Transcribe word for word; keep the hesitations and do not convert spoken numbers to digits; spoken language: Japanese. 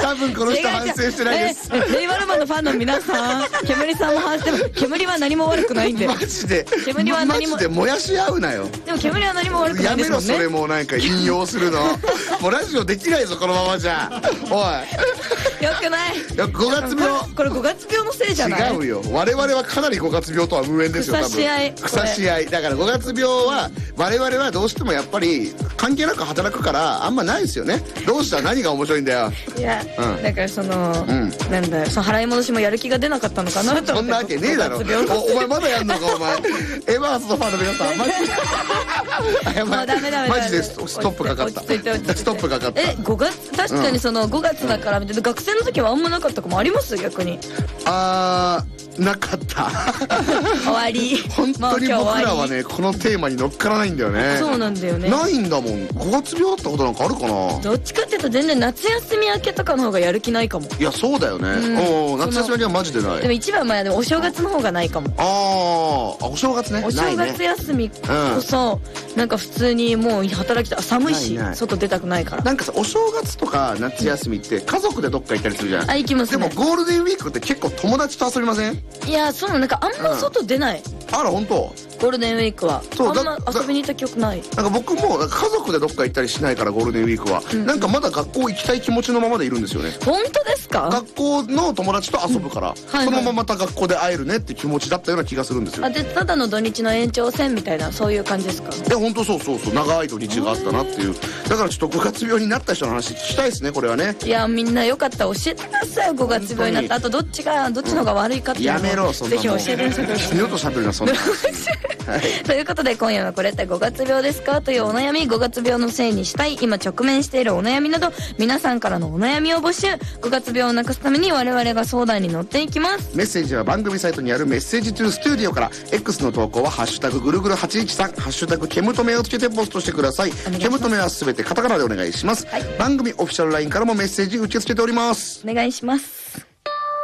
多分この人反省してないです。 レイバルマンのファンの皆さん、煙さんも反省。でも煙は何も悪くないんで。 マジで煙は何もマジで燃やし合うなよ。 でも煙は何も悪くないですもんね。 やめろそれもうなんか引用するの。もうラジオできないぞこのままじゃ。おいよくない。 いやごがつ病。 これごがつ病のせいじゃない。 違うよ。我々はかなりごがつ病とは無縁ですよ。多分草し合い。 草し合いだからごがつ病は我々はどうしてもやっぱり関係なく働くからあんまないですよね。どうした何が面白いんだよ。 いや、うん、だからその、うん、なんだよその払い戻しもやる気が出なかったのかなと思って。 そんなわけねえだろ。お, お前まだやんのかお前。エバースのファンの皆さんマジでもうダメダメマジでストップかかった。ストップかかった。えごがつ確かにそのごがつだからみたいな、学生の時はあんまなかったかもあります。逆にあーなかった終わり。 本当に僕らはねこのテーマに乗っからないんだよね。 そうなんだよね。 ないんだもん。ごがつ病だったことなんかあるかな。 どっちかっていうと全然夏休み明けとかの方がやる気ないかも。 いやそうだよね、うん、夏休み明けはマジでない。 でも一番前はお正月の方がないかも。 ああお正月ね。 お正月休みこそ、うん、なんか普通にもう働きた寒いしないない外出たくないから。 なんかさお正月とか夏休みって家族でどっか行ったりするじゃん。 あ行きますね。 でもゴールデンウィークって結構友達と遊びません？ いやそうなんかあんま外出ない、 うん、あら本当。 ゴールデンウィークはそうあんま遊びに行った記憶ない。 なんか僕もなんか家族でどっか行ったりしないからゴールデンウィークは、うん、なんかまだ学校行きたい気持ちのままでいるんですよね。 本当ですか？ 学校の友達と遊ぶから、うんはいはい、そのまままた学校で会えるねって気持ちだったような気がするんですよ。 あでただの土日の延長戦みたいなそういう感じですか？ いや本当そうそうそう長い土日があったなっていう。だからちょっとごがつ病になった人の話聞きたいですねこれはね。いやみんなよかったら教えてください。ごがつ病になったあとどっちがどっちの方が悪いかっていうのを、うん、やめろそんなぜひ教えてください。 死ぬよとしゃべるなそんなはい、ということで今夜はこれってごがつ病ですかというお悩み、ごがつ病のせいにしたい今直面しているお悩みなど皆さんからのお悩みを募集。ごがつ病をなくすために我々が相談に乗っていきます。 メッセージは番組サイトにあるメッセージトゥースタジオから。 X の投稿はハッシュタグぐるぐるはちいちさんハッシュタグケムトメをつけてポストしてください。ケムトメはすべてカタカナでお願いします、はい、番組オフィシャル ライン からもメッセージ受け付けております。 お願いします。